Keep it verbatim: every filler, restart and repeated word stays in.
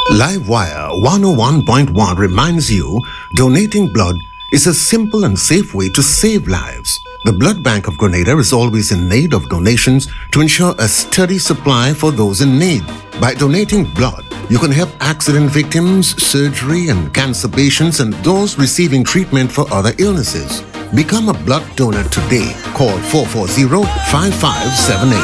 Livewire one oh one point one reminds you donating blood is a simple and safe way to save lives. The Blood Bank of Grenada is always in need of donations to ensure a steady supply for those in need. By donating blood, you can help accident victims, surgery and cancer patients, and those receiving treatment for other illnesses. Become a blood donor today. Call four four zero, five five seven eight.